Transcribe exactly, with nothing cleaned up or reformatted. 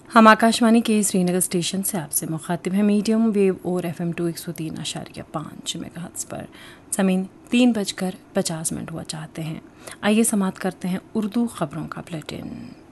हम आकाशवाणी के श्रीनगर स्टेशन से आपसे मुखातिब हैं मीडियम वेव और एफ एम टू एक सौ तीन आशारिया पाँच मेगाहर्ट्ज़ पर। ज़मीन तीन बजकर पचास मिनट हुआ चाहते हैं। आइए समाप्त करते हैं उर्दू खबरों का बुलेटिन।